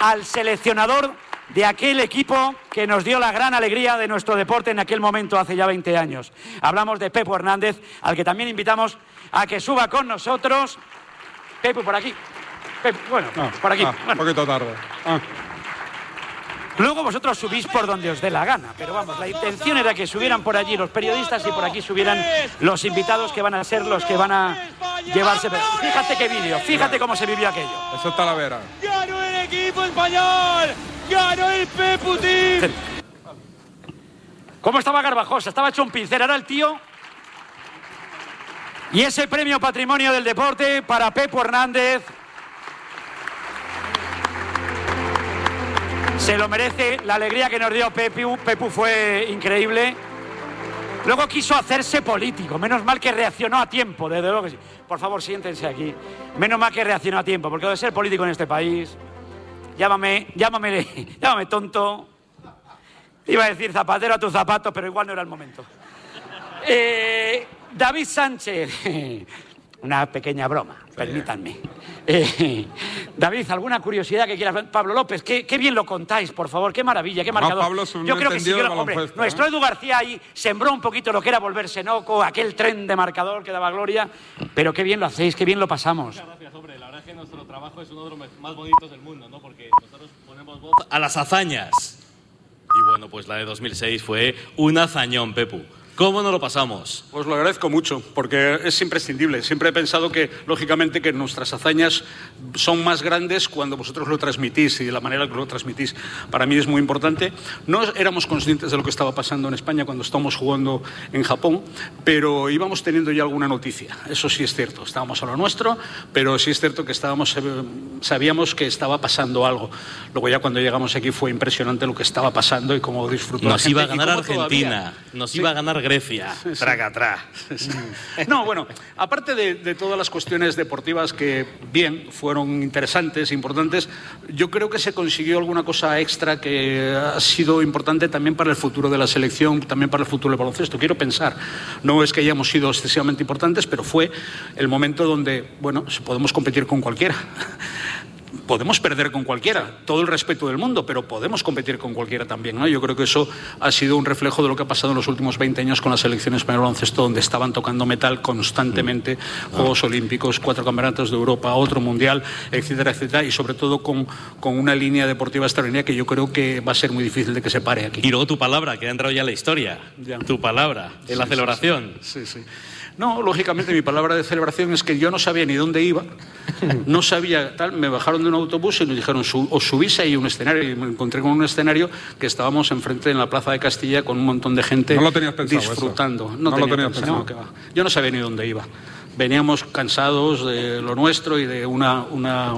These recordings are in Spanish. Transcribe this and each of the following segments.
al seleccionador de aquel equipo que nos dio la gran alegría de nuestro deporte en aquel momento hace ya 20 años. Hablamos de Pepu Hernández, al que también invitamos a que suba con nosotros. Pepu, por aquí. Pepu, bueno, por aquí. Un poquito tarde. Luego vosotros subís por donde os dé la gana, pero vamos, la intención era que subieran por allí los periodistas y por aquí subieran los invitados que van a ser los que van a llevarse. Pero fíjate qué vídeo, fíjate cómo se vivió aquello. Eso es Talavera. ¡Ganó el equipo español! ¡Ganó el Pepu Team! ¿Cómo estaba Garbajosa? Estaba hecho un pincel, era el tío. Y ese premio Patrimonio del Deporte para Pepu Hernández. Se lo merece, la alegría que nos dio Pepu. Pepu fue increíble. Luego quiso hacerse político. Menos mal que reaccionó a tiempo, desde luego que sí. Por favor, siéntense aquí. Menos mal que reaccionó a tiempo, porque de ser político en este país, llámame tonto. Iba a decir zapatero a tus zapatos, pero igual no era el momento. David Sánchez. Una pequeña broma, permítanme. David, ¿alguna curiosidad que quieras? Pablo López, qué bien lo contáis, por favor, qué maravilla, qué marcador. Pablo, yo creo que sí, hombre, nuestro Edu García ahí sembró un poquito lo que era volverse loco, aquel tren de marcador que daba gloria, pero qué bien lo hacéis, qué bien lo pasamos. Muchas gracias, hombre, la verdad es que nuestro trabajo es uno de los más bonitos del mundo, ¿no? Porque nosotros ponemos voz a las hazañas. Y bueno, pues la de 2006 fue un hazañón, Pepu. ¿Cómo nos lo pasamos? Pues lo agradezco mucho, porque es imprescindible. Siempre he pensado que, lógicamente, que nuestras hazañas son más grandes cuando vosotros lo transmitís y de la manera que lo transmitís. Para mí es muy importante. No éramos conscientes de lo que estaba pasando en España cuando estábamos jugando en Japón, pero íbamos teniendo ya alguna noticia. Eso sí es cierto. Estábamos a lo nuestro, pero sí es cierto que sabíamos que estaba pasando algo. Luego ya cuando llegamos aquí fue impresionante lo que estaba pasando y cómo disfrutó la gente. Nos iba a ganar Argentina, nos iba a ganar Grecia, traga atrás. No, bueno, aparte de todas las cuestiones deportivas que, bien, fueron interesantes, importantes, yo creo que se consiguió alguna cosa extra que ha sido importante también para el futuro de la selección, también para el futuro del baloncesto. Quiero pensar, no es que hayamos sido excesivamente importantes, pero fue el momento donde, bueno, podemos competir con cualquiera. Podemos perder con cualquiera, todo el respeto del mundo, pero podemos competir con cualquiera también, ¿no? Yo creo que eso ha sido un reflejo de lo que ha pasado en los últimos 20 años con la selección española de baloncesto, donde estaban tocando metal constantemente, Juegos Olímpicos, 4 campeonatos de Europa, otro mundial, etcétera, etcétera, y sobre todo con una línea deportiva extraordinaria que yo creo que va a ser muy difícil de que se pare aquí. Y luego tu palabra, que ha entrado ya en la historia, tu palabra, en la celebración. Sí. No, lógicamente mi palabra de celebración es que yo no sabía ni dónde iba, no sabía tal, me bajaron de un autobús y nos dijeron, os subís ahí a un escenario, y me encontré con un escenario que estábamos enfrente en la Plaza de Castilla con un montón de gente disfrutando. No lo tenías pensado. Yo no sabía ni dónde iba. Veníamos cansados de lo nuestro y de una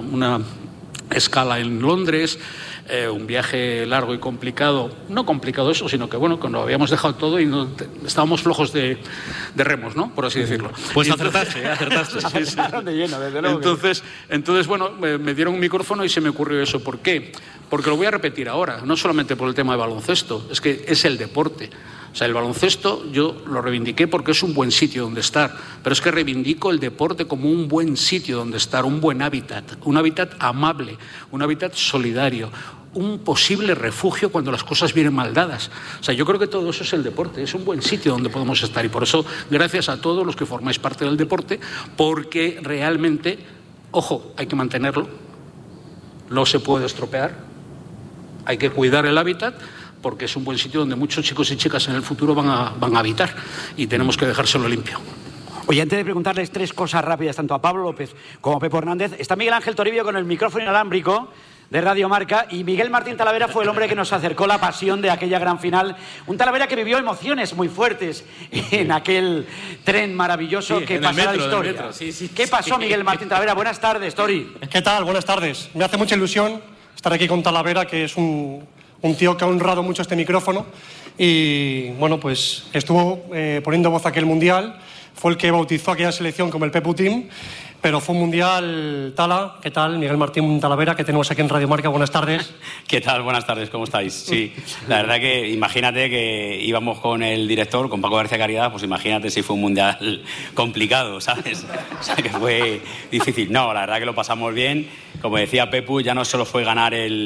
escala en Londres, un viaje largo y complicado, no complicado eso, sino que bueno, cuando habíamos dejado todo y estábamos flojos de remos, ¿no? Por así decirlo. Pues acertaste. Acertaron de lleno, desde luego. Entonces, bueno, me dieron un micrófono y se me ocurrió eso. ¿Por qué? Porque lo voy a repetir ahora, no solamente por el tema de baloncesto, es que es el deporte. O sea, el baloncesto yo lo reivindiqué porque es un buen sitio donde estar, pero es que reivindico el deporte como un buen sitio donde estar, un buen hábitat, un hábitat amable, un hábitat solidario, un posible refugio cuando las cosas vienen mal dadas. O sea, yo creo que todo eso es el deporte, es un buen sitio donde podemos estar y por eso, gracias a todos los que formáis parte del deporte, porque realmente, ojo, hay que mantenerlo, no se puede estropear, hay que cuidar el hábitat, porque es un buen sitio donde muchos chicos y chicas en el futuro van a habitar y tenemos que dejárselo limpio. Oye, antes de preguntarles 3 cosas rápidas, tanto a Pablo López como a Pepu Hernández, está Miguel Ángel Toribio con el micrófono inalámbrico de Radio Marca y Miguel Martín Talavera fue el hombre que nos acercó la pasión de aquella gran final. Un Talavera que vivió emociones muy fuertes en aquel tren maravilloso que pasó a la historia. ¿Qué pasó, Miguel Martín Talavera? Buenas tardes, Tori. ¿Qué tal? Buenas tardes. Me hace mucha ilusión estar aquí con Talavera, que es un tío que ha honrado mucho este micrófono y, bueno, pues estuvo poniendo voz a aquel mundial, fue el que bautizó aquella selección como el Pepu Team, pero fue un mundial. Tala, ¿qué tal? Miguel Martín Talavera, que tenemos aquí en Radio Marca, buenas tardes. ¿Qué tal? Buenas tardes, ¿cómo estáis? Sí, la verdad que imagínate que íbamos con el director, con Paco García Caridad, pues imagínate si fue un mundial complicado, ¿sabes? O sea, que fue difícil. No, la verdad que lo pasamos bien. Como decía Pepu, ya no solo fue ganar el